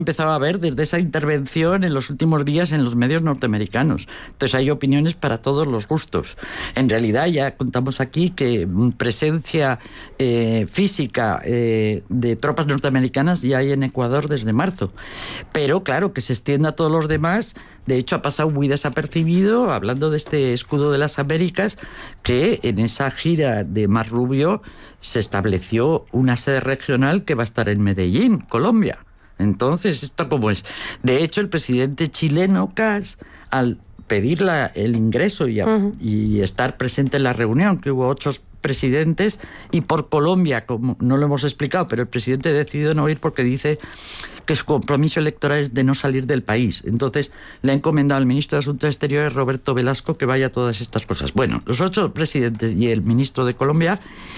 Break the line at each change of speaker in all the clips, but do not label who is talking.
empezado a ver desde esa intervención en los últimos días en los medios norteamericanos. Entonces hay opiniones para todos los gustos. En realidad ya contamos aquí que presencia física de tropas norteamericanas ya hay en Ecuador desde marzo. Pero claro, que se extienda a todos los demás. De hecho, ha pasado muy desapercibido, hablando de este escudo de las Américas, que en esa gira de Mar Rubio se estableció una sede regional que va a estar en Medellín, Colombia. Entonces, ¿esto cómo es? De hecho, el presidente chileno, Kast, al pedir el ingreso y estar presente en la reunión, que hubo 8 presidentes, y por Colombia, como no lo hemos explicado, pero el presidente decidió no ir porque dice que su compromiso electoral es de no salir del país. Entonces, le ha encomendado al ministro de Asuntos Exteriores, Roberto Velasco, que vaya a todas estas cosas. Bueno, los 8 presidentes y el ministro de Colombia,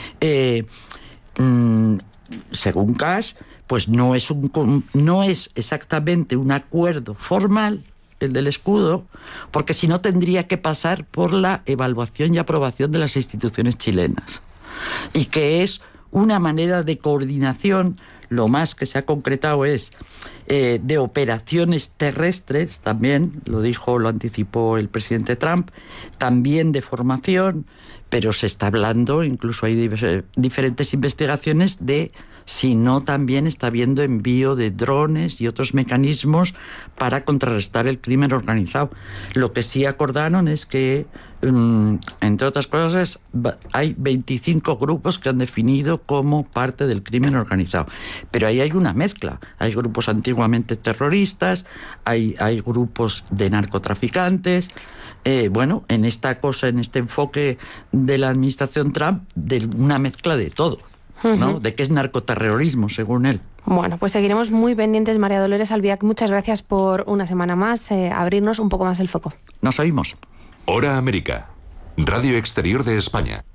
según Kast, pues no es exactamente un acuerdo formal el del escudo, porque si no tendría que pasar por la evaluación y aprobación de las instituciones chilenas, y que es una manera de coordinación. Lo más que se ha concretado es de operaciones terrestres, también lo anticipó el presidente Trump, también de formación, pero se está hablando, incluso hay diferentes investigaciones de si no también está habiendo envío de drones y otros mecanismos para contrarrestar el crimen organizado. Lo que sí acordaron es que, entre otras cosas, hay 25 grupos que han definido como parte del crimen organizado. Pero ahí hay una mezcla. Hay grupos antiguamente terroristas, hay grupos de narcotraficantes. En esta cosa, en este enfoque de la administración Trump, de una mezcla de todo, ¿no? De qué es narcoterrorismo, según él.
Bueno, pues seguiremos muy pendientes. María Dolores Albiac, muchas gracias por una semana más, abrirnos un poco más el foco.
Nos oímos.
Hora América, Radio Exterior de España.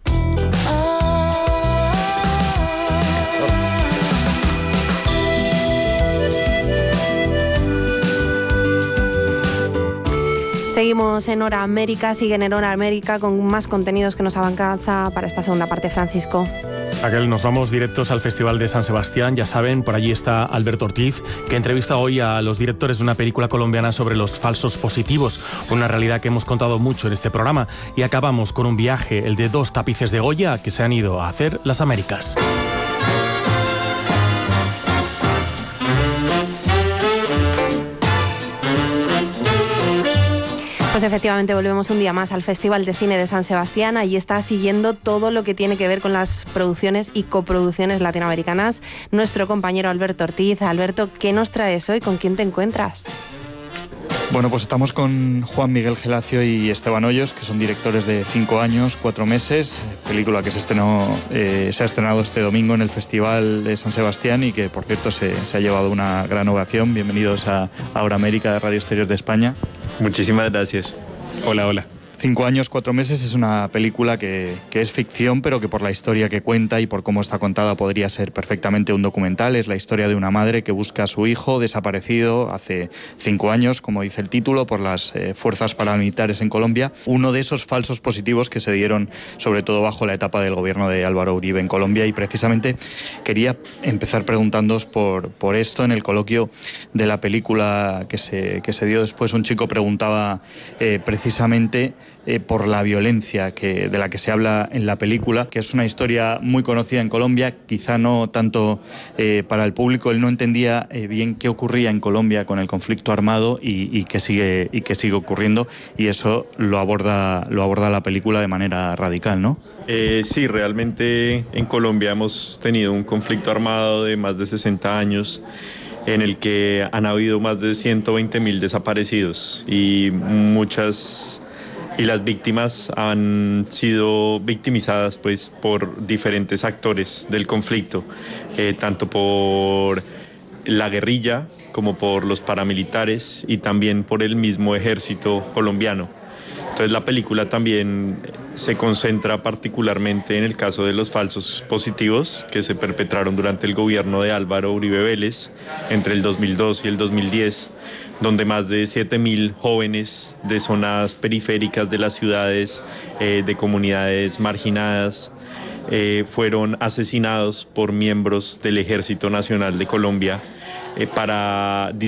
Seguimos en Hora América, siguen en Hora América con más contenidos que nos avanza para esta segunda parte, Francisco.
Raquel, nos vamos directos al Festival de San Sebastián. Ya saben, por allí está Alberto Ortiz, que entrevista hoy a los directores de una película colombiana sobre los falsos positivos, una realidad que hemos contado mucho en este programa. Y acabamos con un viaje, el de 2 tapices de Goya que se han ido a hacer las Américas.
Pues efectivamente volvemos un día más al Festival de Cine de San Sebastián. Allí está siguiendo todo lo que tiene que ver con las producciones y coproducciones latinoamericanas nuestro compañero Alberto Ortiz. Alberto, ¿qué nos traes hoy? ¿Con quién te encuentras?
Bueno, pues estamos con Juan Miguel Gelacio y Esteban Hoyos, que son directores de 5 años, 4 meses, película que se ha estrenado este domingo en el Festival de San Sebastián y que, por cierto, se ha llevado una gran ovación. Bienvenidos a Hora América de Radio Exterior de España.
Muchísimas gracias.
Hola.
5 años, 4 meses es una película que es ficción, pero que por la historia que cuenta y por cómo está contada podría ser perfectamente un documental. Es la historia de una madre que busca a su hijo desaparecido hace 5 años, como dice el título, por las fuerzas paramilitares en Colombia. Uno de esos falsos positivos que se dieron sobre todo bajo la etapa del gobierno de Álvaro Uribe en Colombia, y precisamente quería empezar preguntándoos por esto. En el coloquio de la película que se dio después, un chico preguntaba precisamente por la violencia de la que se habla en la película, que es una historia muy conocida en Colombia, quizá no tanto para el público. Él no entendía bien qué ocurría en Colombia con el conflicto armado y qué sigue ocurriendo, y eso lo aborda la película de manera radical, ¿no?
Sí, realmente en Colombia hemos tenido un conflicto armado de más de 60 años en el que han habido más de 120.000 desaparecidos y las víctimas han sido victimizadas pues por diferentes actores del conflicto, tanto por la guerrilla como por los paramilitares y también por el mismo ejército colombiano. Entonces la película también se concentra particularmente en el caso de los falsos positivos que se perpetraron durante el gobierno de Álvaro Uribe Vélez entre el 2002 y el 2010, donde más de 7.000 jóvenes de zonas periféricas de las ciudades, de comunidades marginadas, fueron asesinados por miembros del Ejército Nacional de Colombia para